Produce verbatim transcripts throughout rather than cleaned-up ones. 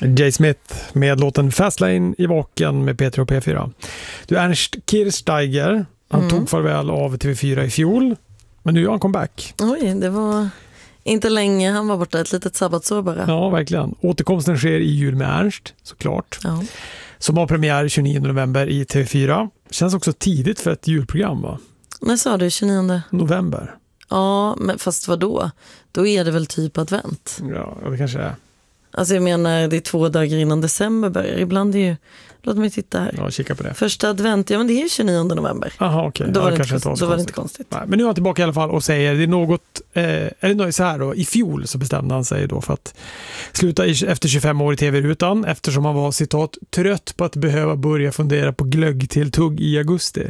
Jay Smith med låten Fastlane i Vaken med P tre och P fyra. Du, Ernst Kirchsteiger, han mm. tog farväl av T V fyra i fjol, men nu gör han comeback. Oj, det var inte länge, han var borta ett litet sabbatsår bara. Ja, verkligen. Återkomsten sker i Jul med Ernst, såklart. Ja. Som har premiär tjugonionde november i T V fyra. Känns också tidigt för ett julprogram, va? När sa du, tjugonionde november? Ja, men fast vad då? Då är det väl typ advent. Ja, det kanske är. Alltså jag menar, det är två dagar innan december börjar. Ibland är ju, låt mig titta här. Ja, kika på det. Första advent, ja men det är ju tjugonionde november. Aha, okej. Okay. Då, ja, var, det kanske inte, inte då var det inte konstigt. Nej, men nu är han tillbaka i alla fall och säger, det är något, eh, eller något så här då, i fjol så bestämde han sig då för att sluta i, efter tjugofem år i tv-rutan, eftersom han var, citat, trött på att behöva börja fundera på glögg till tugg i augusti.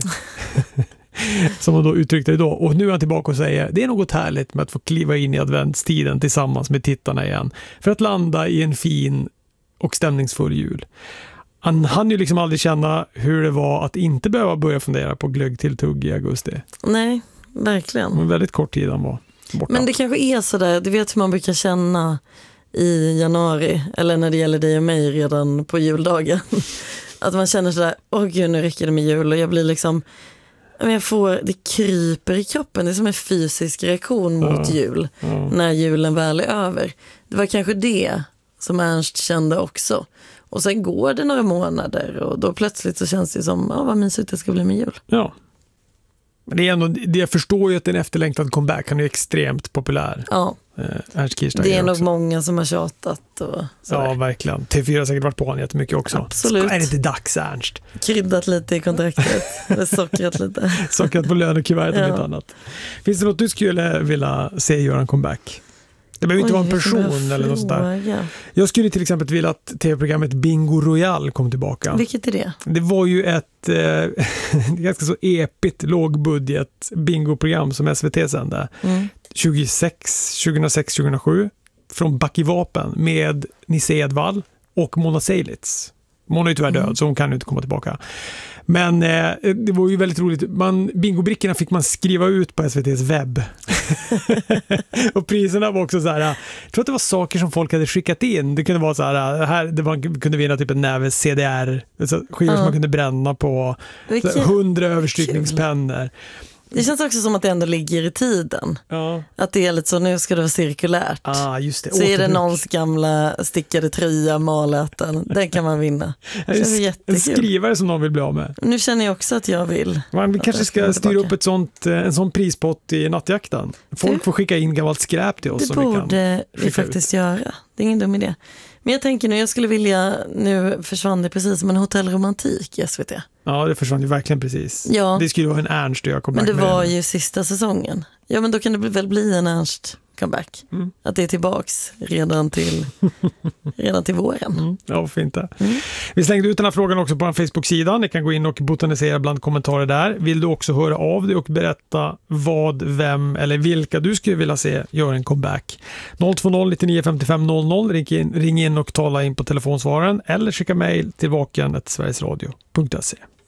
Som han då uttryckte det då. Och nu är han tillbaka och säger, det är något härligt med att få kliva in i adventstiden tillsammans med tittarna igen. För att landa i en fin och stämningsfull jul. Han hann ju liksom aldrig känna hur det var att inte behöva börja fundera på glögg till tugg i augusti. Nej, verkligen. En väldigt kort tid han var borta. Men det kanske är sådär, du vet hur man brukar känna i januari, eller när det gäller dig och mig redan på juldagen. Att man känner sådär, åh gud, nu räcker det med jul, och jag blir liksom, jag får, det kryper i kroppen. Det är som en fysisk reaktion mot ja, jul ja. När julen väl är över. Det var kanske det som Ernst kände också. Och sen går det några månader och då plötsligt så känns det som, ja, vad mysigt det ska bli med jul. Ja. Men det är ändå, det jag förstår ju att en efterlängtad comeback, han är extremt populär. Ja. Ernst Kirchsteiger det är nog också. Många som har tjatat och sådär. Ja, verkligen. T V fyra har säkert varit på honom jättemycket också. Absolut. Ska, är det inte dags, Ernst? Kryddat lite i kontraktet. Eller sockrat lite. Sockrat på lönekuvertet ja. och inte annat. Finns det något du skulle vilja se göra en comeback? Det behöver inte vara en person eller något sånt där. Jag skulle till exempel vilja att tv-programmet Bingo Royal kom tillbaka. Vilket är det? Det var ju ett eh, ganska så epigt lågbudget bingoprogram som S V T sände. Mm. tjugosex, tjugohundrasex tjugohundrasju från Backe Vapen med Nisse Edvall och Mona Seilitz. Mona är ju tyvärr död mm. så hon kan ju inte komma tillbaka. Men eh, det var ju väldigt roligt. Man, bingobrickorna fick man skriva ut på S V T:s webb. Och priserna var också så här, jag tror att det var saker som folk hade skickat in. Det kunde vara så här, här det var, kunde vinna typ en näve C D R, alltså skivor uh. som man kunde bränna på, hundra överstrykningspennor. Det känns också som att det ändå ligger i tiden. Ja. Att det är lite så, nu ska det vara cirkulärt. Ah, just det. Så är det någons gamla stickade tröja, maläten. Den kan man vinna. Det känns jättekul. En skrivare som någon vill bli av med. Nu känner jag också att jag vill. Man, vi kanske ska styra upp ett sånt, en sån prispott i nattjakten. Folk det, får skicka in gammalt skräp till oss. Det som borde vi, vi faktiskt ut. göra. Det är ingen dum idé. Men jag tänker nu, jag skulle vilja, nu försvann det precis som en hotellromantik i S V T. Ja, det försvann ju verkligen precis. Ja. Det skulle vara en Ernst och jag kom Men det var henne. ju sista säsongen. Ja, men då kan det väl bli en Ernst comeback. Mm. Att det är tillbaks redan till, redan till våren. Mm. Ja, fint det. Mm. Vi slängde ut den här frågan också på en Facebook-sida. Ni kan gå in och botanisera bland kommentarer där. Vill du också höra av dig och berätta vad, vem eller vilka du skulle vilja se göra en comeback? noll två noll nittionio femtiofem noll noll. Ring in, ring in och tala in på telefonsvaren eller skicka mejl till vaken snabel-a sverigesradio punkt se.